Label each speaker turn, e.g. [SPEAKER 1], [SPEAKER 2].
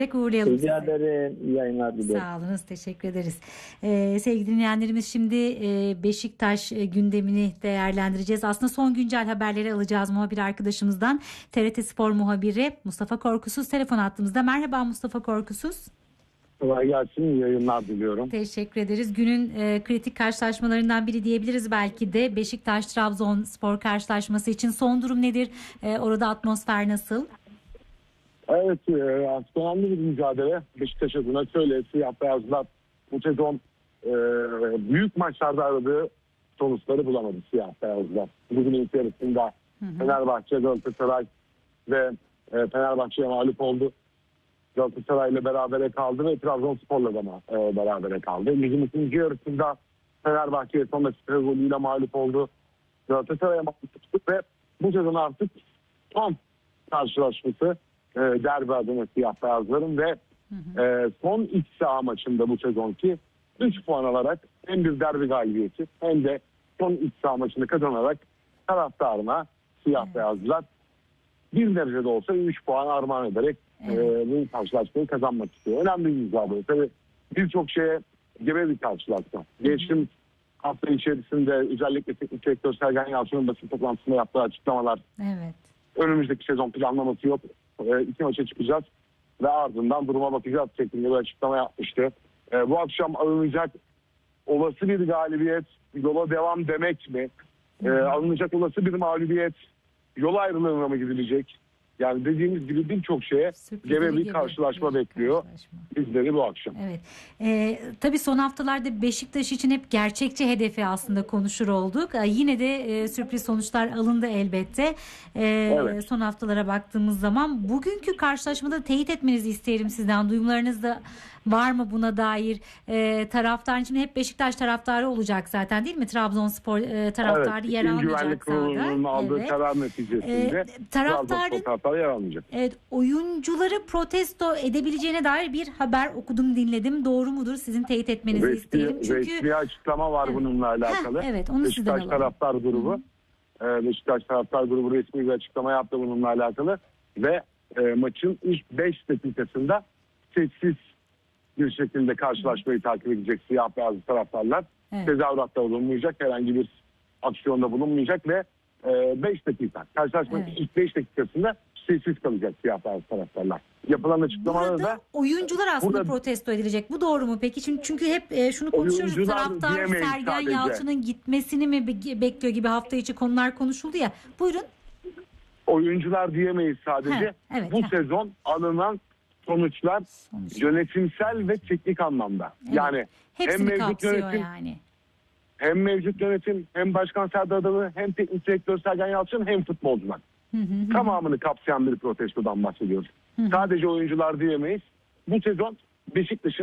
[SPEAKER 1] Uğurlayalım sizi.
[SPEAKER 2] Rica ederim. İyi yayınlar diliyorum.
[SPEAKER 1] Sağ olunuz, teşekkür ederiz. Sevgili dinleyenlerimiz, şimdi Beşiktaş gündemini değerlendireceğiz. Aslında son güncel haberleri alacağız muhabir arkadaşımızdan. TRT Spor muhabiri Mustafa Korkusuz telefon attığımızda. Merhaba Mustafa Korkusuz.
[SPEAKER 2] Kolay gelsin. İyi yayınlar diliyorum.
[SPEAKER 1] Teşekkür ederiz. Günün kritik karşılaşmalarından biri diyebiliriz belki de. Beşiktaş-Trabzonspor karşılaşması için son durum nedir? Orada atmosfer nasıl?
[SPEAKER 2] Evet, önemli bir mücadele. Beşiktaş adına şöyle, siyah beyazlar bu sezon büyük maçlarda aradığı sonuçları bulamadı siyah beyazlar. Bugün ilk yarısında Fenerbahçe, Galatasaray ve Fenerbahçe'ye mağlup oldu. Galatasaray ile berabere kaldı ve Trabzonspor'la da berabere kaldı. Ligin ikinci yarısında Fenerbahçe'ye son dakika golüyle mağlup oldu. Galatasaray'a mağlup oldu ve bu sezon artık son karşılaşması derbi adına siyah beyazların ve son iç saha maçında bu sezonki 3 puan alarak hem bir derbi galibiyeti hem de son iç saha maçını kazanarak taraftarına siyah beyazlar bir derecede olsa 3 puan armağan ederek bu karşılaşmayı kazanmak istiyor. Önemli bir mücadele. Tabii birçok şeye gebe bir karşılaşma. Geçtiğimiz hafta içerisinde özellikle teknik direktör Sergen Yalçın'ın basın toplantısında yaptığı açıklamalar.
[SPEAKER 1] Evet.
[SPEAKER 2] Önümüzdeki sezon planlaması yok. 2 maça çıkacağız ve ardından duruma bakacağız şeklinde bir açıklama yapmıştı. Bu akşam alınacak olası bir galibiyet yola devam demek mi? Alınacak olası bir mağlubiyet yol ayrılığına mı gidilecek? Yani dediğimiz gibi birçok şeye gebe bir karşılaşma bekliyor bizleri bu akşam.
[SPEAKER 1] Evet. Tabii son haftalarda Beşiktaş için hep gerçekçi hedefi aslında konuşur olduk. Yine de sürpriz sonuçlar alındı elbette. Evet. Son haftalara baktığımız zaman bugünkü karşılaşmada teyit etmenizi isterim sizden. Duyumlarınız da var mı buna dair? Taraftarın için hep Beşiktaş taraftarı olacak zaten, değil mi? Trabzonspor taraftarı yer almayacak
[SPEAKER 2] sahada. Aldığı karar neticesinde Trabzonspor yer almayacak.
[SPEAKER 1] Evet, oyuncuları protesto edebileceğine dair bir haber okudum, dinledim. Doğru mudur? Sizin teyit etmenizi isterim. Çünkü
[SPEAKER 2] resmi açıklama var bununla alakalı.
[SPEAKER 1] Evet, onu
[SPEAKER 2] Beşiktaş taraftar grubu. Beşiktaş taraftar grubu resmi bir açıklama yaptı bununla alakalı ve maçın ilk 5 dakikasında sessiz bir şekilde karşılaşmayı takip edecek siyah beyaz taraftarlar. Tezahüratta bulunmayacak, herhangi bir aksiyonda bulunmayacak ve 5 dakika karşılaşmanın ilk 5 dakikasında sessiz kalacak siyah beyaz taraftarlar. Yapılan açıklamalarda da
[SPEAKER 1] oyuncular aslında protesto edilecek. Bu doğru mu peki? Çünkü hep şunu konuşuyoruz. Taraftar Sergen Yalçın'ın gitmesini mi bekliyor gibi hafta içi konular konuşuldu ya. Buyurun.
[SPEAKER 2] Oyuncular diyemeyiz sadece. Bu sezon alınan sonuçlar yönetimsel ve teknik anlamda. Evet. Yani
[SPEAKER 1] hepsini hem mevcut yönetim
[SPEAKER 2] hem mevcut yönetim hem Başkan Serdar Adalı hem teknik direktör Sergen Yalçın hem futbolcular. Tamamını kapsayan bir protestodan bahsediyoruz. Sadece oyuncular diyemeyiz. Bu sezon Beşiktaş'ın